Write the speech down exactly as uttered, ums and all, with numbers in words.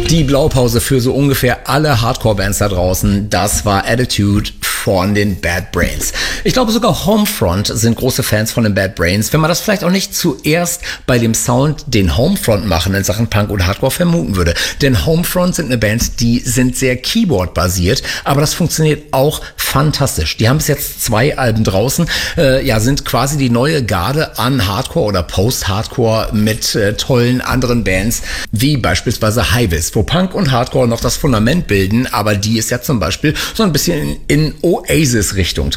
Die Blaupause für so ungefähr alle Hardcore-Bands da draußen, das war Attitude von den Bad Brains. Ich glaube sogar Homefront sind große Fans von den Bad Brains, wenn man das vielleicht auch nicht zuerst bei dem Sound, den Homefront machen in Sachen Punk und Hardcore vermuten würde. Denn Homefront sind eine Band, die sind sehr Keyboard-basiert, aber das funktioniert auch fantastisch. Die haben bis jetzt zwei Alben draußen, äh, ja, sind quasi die neue Garde an Hardcore oder Post-Hardcore mit äh, tollen anderen Bands, wie beispielsweise Highvis, wo Punk und Hardcore noch das Fundament bilden, aber die ist ja zum Beispiel so ein bisschen in Oasis-Richtung